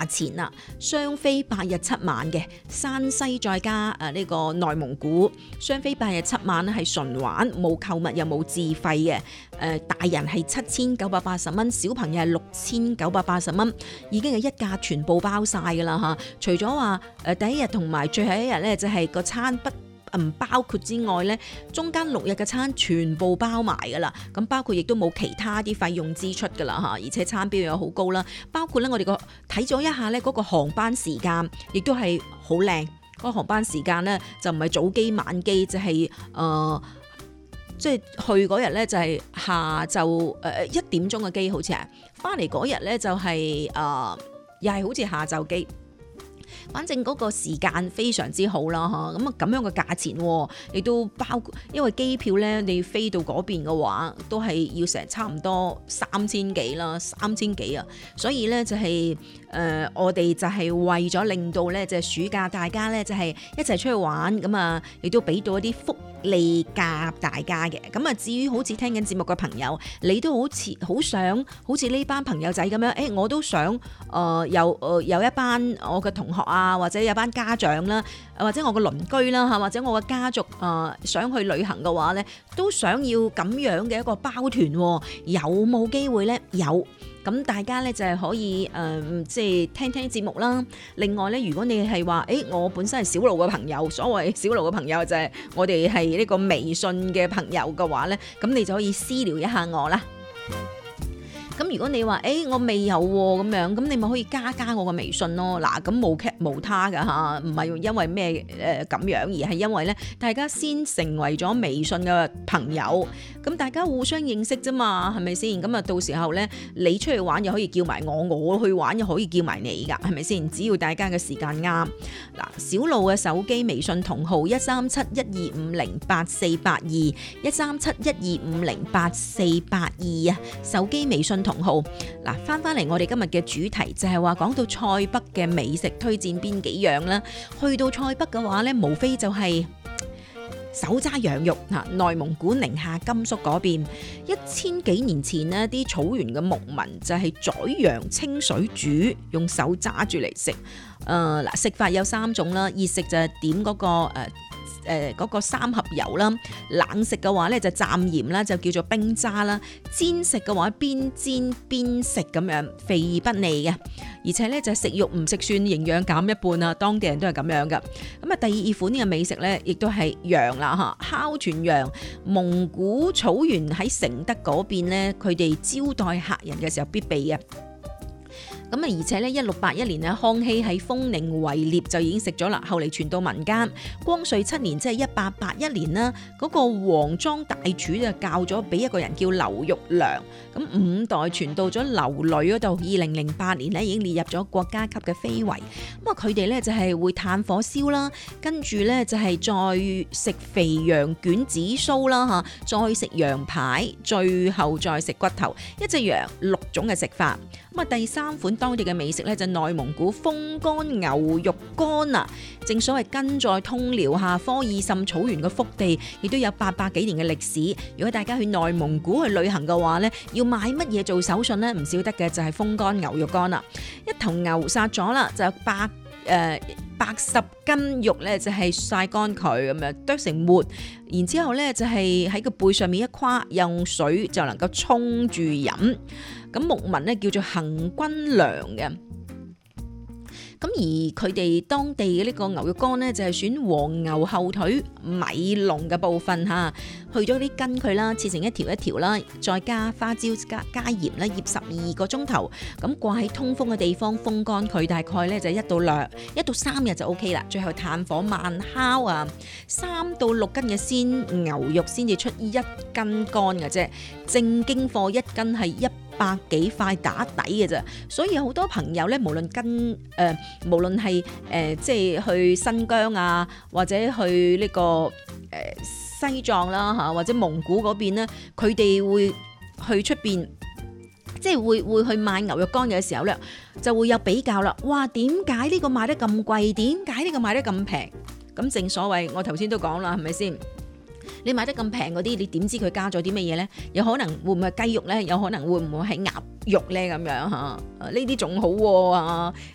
錢啦，雙飛8日7晚嘅，山西再加呢個內蒙古，雙飛8日7晚咧係純玩，冇購物又冇自費嘅。大人係7980蚊，小朋友係6980蚊，已經係一價全部包晒㗎啦嚇。除咗話第一日同埋最後一日咧，就係個餐唔包括之外咧，中間6日嘅餐全部包埋㗎啦。咁包括亦都冇其他啲費用支出㗎啦嚇，而且餐標又好高啦。包括咧我哋睇咗一下咧嗰個航班時間，亦都係好靚。嗰個航班時間咧就唔係早機晚機，就係即係去嗰日咧就係下晝1點鐘嘅機，好似係翻嚟嗰日咧就係又係好似下晝機。反正嗰個時間非常之好啦嚇，咁樣嘅價錢，亦都包括，因為機票咧你飛到嗰邊嘅話，都係要成差唔多3000幾啦，3000幾啊，所以咧就係我哋就係為咗令到咧就係暑假大家咧就係一齊出去玩，咁啊亦都俾到一啲福利價大家嘅。咁啊至於好似聽緊節目嘅朋友，你都好想好似呢班朋友仔咁樣，我都想有一班我嘅同學啊，或者有班家長啦，或者我嘅鄰居啦嚇，或者我嘅家族想去旅行嘅話咧，都想要咁樣嘅一個包團，有冇機會咧？有。咁大家咧就係可以即係聽節目啦。另外咧，如果你係話我本身係小路嘅朋友，所謂小路嘅朋友就係我哋係呢個微信嘅朋友嘅話咧，咁你就可以私聊一下我啦。咁如果你話我未有喎咁樣，咁你咪可以加我個微信咯。嗱，咁無劇無他噶嚇，唔係因為咩咁樣，而係因為咧大家先成為咗微信嘅朋友，咁大家互相認識啫嘛，係咪先？咁啊到時候咧你出去玩又可以叫埋我去玩又可以叫埋你噶，係咪先？只要大家嘅時間啱。嗱，小路嘅手機微信同號13712508482，13712508482啊，手機微信同號。嗱，翻嚟我哋今日嘅主題就係話講到塞北嘅美食推薦邊幾樣啦。去到塞北嘅話咧，無非就係手揸羊肉嚇，內蒙古寧夏甘肅嗰邊1000幾年前呢啲草原嘅牧民就係宰羊清水煮，用手揸住嚟食。嗱，食法有3種啦，熱食就係點嗰個三合油啦，冷食嘅話咧就蘸鹽啦，就叫做冰渣啦。煎食嘅話邊煎邊食咁樣，肥不膩嘅，而且咧就食肉唔食蒜，營養減一半啊！當地人都係咁樣噶。咁啊，第二款嘅美食咧，亦都係羊啦嚇，烤全羊。蒙古草原喺承德嗰邊咧，佢哋招待客人嘅時候必備嘅。咁啊，而且咧1681年咧，康熙喺豐寧圍獵就已經食咗啦，後嚟傳到民間。光緒7年即係1881年啦，嗰個黃莊大廚就教咗俾一個人叫劉玉良，咁5代傳到咗劉女嗰度，2008年咧已經列入咗國家級嘅非遺。咁啊，佢哋咧就係會炭火燒啦，跟住咧就係再食肥羊卷紫蘇啦嚇，再食羊排，最後再食骨頭，一隻羊6種嘅食法。咁啊，第3款當地嘅美食咧就內蒙古風乾牛肉乾啊！正所謂根在通遼下科爾沁草原嘅腹地，亦都有800幾年嘅歷史。如果大家去內蒙古去旅行嘅話咧，要買乜嘢做手信咧？唔少得嘅就係風乾牛肉乾啦。一頭牛殺咗啦，就80斤肉咧就係曬乾佢咁樣剁成末，然之後咧就係喺個背上面一跨，用水就能夠沖住飲。咁牧民咧叫做行軍糧嘅。咁而佢哋當地嘅呢個牛肉乾咧，就係選黃牛後腿米龍嘅部分嚇，去咗啲筋佢啦，切成一條一條啦，再加花椒加鹽啦，醃12個鐘頭，咁掛喺通風嘅地方風乾佢，大概咧就1到3日就 OK 啦。最後炭火慢烤啊，3到6斤嘅鮮牛肉先至出1斤乾嘅啫，正經貨1斤係100幾塊打底嘅啫，所以有好多朋友咧，無論係即係去新疆啊，或者去呢個西藏啦嚇，或者蒙古嗰邊咧，佢哋會去出邊，即係會去買牛肉乾嘅時候咧，就會有比較啦。哇，點解呢個賣得咁貴？點解呢個賣得咁平？咁正所謂，我頭先都講啦，係咪先？你買得咁平嗰啲，你點知佢加咗啲乜嘢咧？有可能會唔會係雞肉咧？有可能會唔會係鴨肉咧？咁樣嚇，呢啲仲好喎